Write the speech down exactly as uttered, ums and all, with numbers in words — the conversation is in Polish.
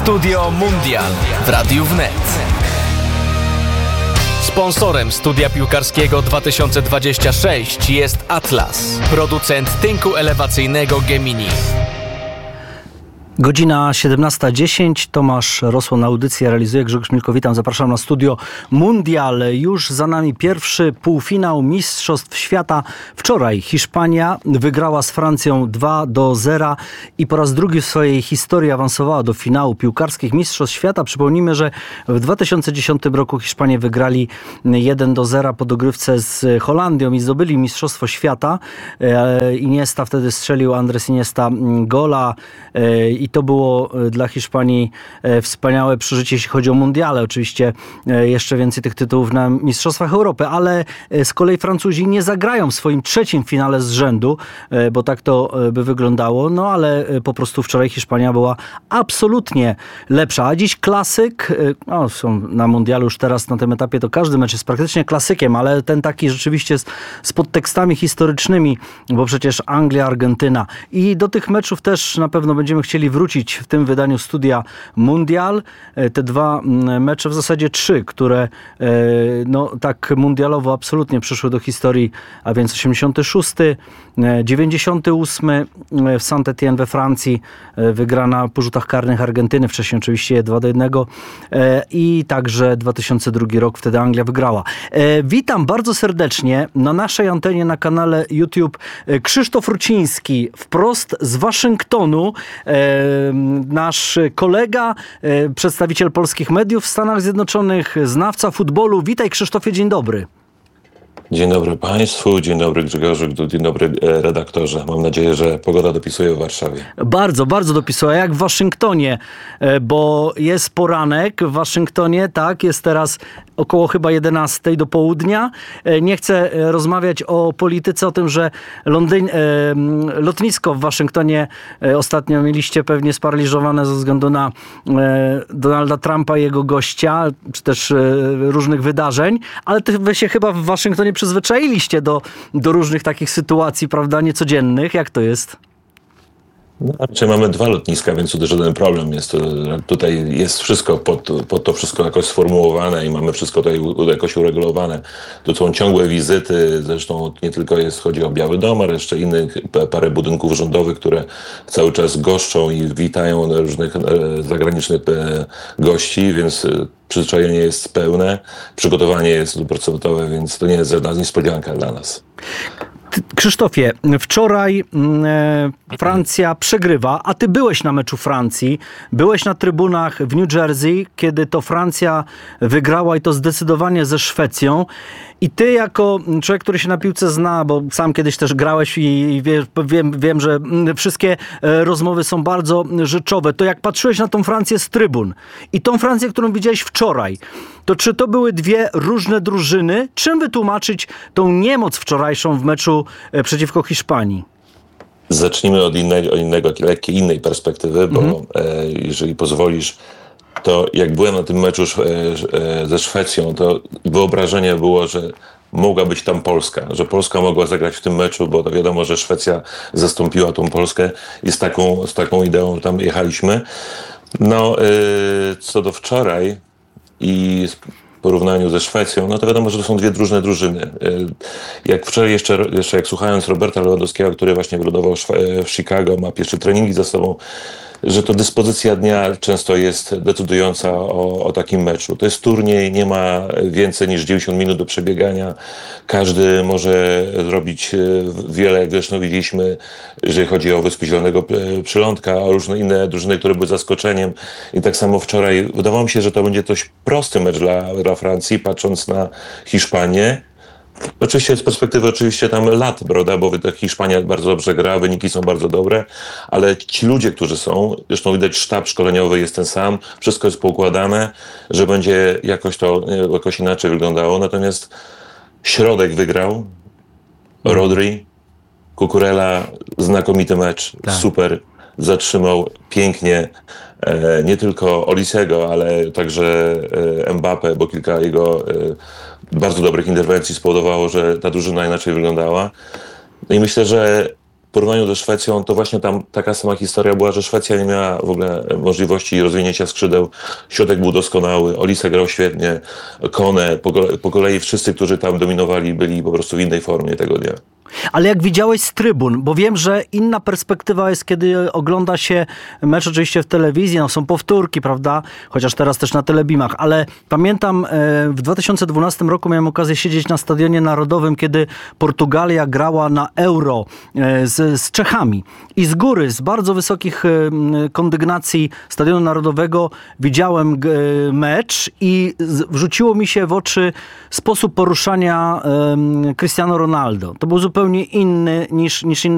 Studio Mundial w Radiu Wnet. Sponsorem studia piłkarskiego dwa tysiące dwudziestego szóstego jest Atlas, producent tynku elewacyjnego Gemini. Godzina siedemnasta dziesięć. Tomasz Rosło na audycję realizuje. Grzegorz Milko, witam. Zapraszam na studio Mundial. Już za nami pierwszy półfinał Mistrzostw Świata. Wczoraj Hiszpania wygrała z Francją dwa do zera i po raz drugi w swojej historii awansowała do finału piłkarskich Mistrzostw Świata. Przypomnijmy, że w dwa tysiące dziesiątym roku Hiszpanie wygrali jeden do zera po dogrywce z Holandią i zdobyli Mistrzostwo Świata. Iniesta wtedy strzelił, Andres Iniesta, gola i to było dla Hiszpanii wspaniałe przeżycie, jeśli chodzi o mundiale. Oczywiście jeszcze więcej tych tytułów na Mistrzostwach Europy, ale z kolei Francuzi nie zagrają w swoim trzecim finale z rzędu, bo tak to by wyglądało. No ale po prostu wczoraj Hiszpania była absolutnie lepsza. A dziś klasyk, no są na mundialu już teraz na tym etapie to każdy mecz jest praktycznie klasykiem, ale ten taki rzeczywiście z, z podtekstami historycznymi, bo przecież Anglia, Argentyna. I do tych meczów też na pewno będziemy chcieli wrócić w tym wydaniu Studia Mundial. Te dwa mecze, w zasadzie trzy, które no tak mundialowo absolutnie przyszły do historii, a więc osiemdziesiąty szósty, dziewięćdziesiąty ósmy w Saint-Étienne we Francji, wygrana po rzutach karnych Argentyny, wcześniej oczywiście dwa do jednego i także dwa tysiące drugi rok, wtedy Anglia wygrała. Witam bardzo serdecznie na naszej antenie na kanale YouTube Krzysztof Ruciński, wprost z Waszyngtonu. Nasz kolega, przedstawiciel polskich mediów w Stanach Zjednoczonych, znawca futbolu. Witaj, Krzysztofie, dzień dobry. Dzień dobry Państwu, dzień dobry Grzegorzu, dzień dobry redaktorze. Mam nadzieję, że pogoda dopisuje w Warszawie. Bardzo, bardzo dopisuje, jak w Waszyngtonie, bo jest poranek w Waszyngtonie, tak, jest teraz około chyba jedenastej do południa. Nie chcę rozmawiać o polityce, o tym, że Londyn, lotnisko w Waszyngtonie ostatnio mieliście pewnie sparaliżowane ze względu na Donalda Trumpa i jego gościa, czy też różnych wydarzeń, ale wy się chyba w Waszyngtonie przyzwyczailiście do, do różnych takich sytuacji, prawda, niecodziennych. Jak to jest? No, znaczy mamy dwa lotniska, więc to żaden problem jest. Tutaj jest wszystko pod, pod to wszystko jakoś sformułowane i mamy wszystko tutaj jakoś uregulowane. To są ciągłe wizyty, zresztą nie tylko jest, chodzi o Biały Dom, ale jeszcze innych parę budynków rządowych, które cały czas goszczą i witają różnych zagranicznych gości, więc przyzwyczajenie jest pełne, przygotowanie jest stuprocentowe, więc to nie jest żadna niespodzianka dla nas. Krzysztofie, wczoraj e, Francja przegrywa, a ty byłeś na meczu Francji, byłeś na trybunach w New Jersey, kiedy to Francja wygrała i to zdecydowanie ze Szwecją. I ty jako człowiek, który się na piłce zna, bo sam kiedyś też grałeś i, i wie, wiem, wiem, że wszystkie rozmowy są bardzo rzeczowe, to jak patrzyłeś na tą Francję z trybun i tą Francję, którą widziałeś wczoraj, to czy to były dwie różne drużyny? Czym wytłumaczyć tą niemoc wczorajszą w meczu przeciwko Hiszpanii? Zacznijmy od innego, od innego lekkiej innej perspektywy, bo mhm. e, jeżeli pozwolisz, to jak byłem na tym meczu ze Szwecją, to wyobrażenie było, że mogła być tam Polska, że Polska mogła zagrać w tym meczu, bo to wiadomo, że Szwecja zastąpiła tą Polskę i z taką, z taką ideą tam jechaliśmy. No, co do wczoraj i w porównaniu ze Szwecją, no to wiadomo, że to są dwie różne drużyny. Jak wczoraj jeszcze, jeszcze jak słuchając Roberta Lewandowskiego, który właśnie wylodował w Chicago, ma pierwsze treningi za sobą, że to dyspozycja dnia często jest decydująca o, o takim meczu. To jest turniej, nie ma więcej niż dziewięćdziesiąt minut do przebiegania. Każdy może zrobić wiele, jak zresztą widzieliśmy, jeżeli chodzi o Wyspy Zielonego Przylądka, a różne inne drużyny, które były zaskoczeniem. I tak samo wczoraj wydawało mi się, że to będzie dość prosty mecz dla, dla Francji, patrząc na Hiszpanię. Oczywiście z perspektywy oczywiście tam lat, prawda, bo Hiszpania bardzo dobrze gra, wyniki są bardzo dobre, ale ci ludzie, którzy są, zresztą widać sztab szkoleniowy jest ten sam, wszystko jest poukładane, że będzie jakoś to jakoś inaczej wyglądało, natomiast środek wygrał, Rodri, Cucurella, znakomity mecz, tak. Super, zatrzymał pięknie e, nie tylko Olisego, ale także e, Mbappé, bo kilka jego e, bardzo dobrych interwencji spowodowało, że ta drużyna inaczej wyglądała. No i myślę, że porównaniu ze Szwecją, to właśnie tam taka sama historia była, że Szwecja nie miała w ogóle możliwości rozwinięcia skrzydeł. Środek był doskonały, Olise grał świetnie, Kone, po, po kolei wszyscy, którzy tam dominowali, byli po prostu w innej formie tego dnia. Ale jak widziałeś z trybun, bo wiem, że inna perspektywa jest, kiedy ogląda się mecz oczywiście w telewizji, no są powtórki, prawda, chociaż teraz też na telebimach, ale pamiętam w dwa tysiące dwunastym roku miałem okazję siedzieć na Stadionie Narodowym, kiedy Portugalia grała na Euro z, z Czechami i z góry, z bardzo wysokich kondygnacji Stadionu Narodowego widziałem mecz i wrzuciło mi się w oczy sposób poruszania Cristiano Ronaldo. To był zupełnie inny niż, niż inne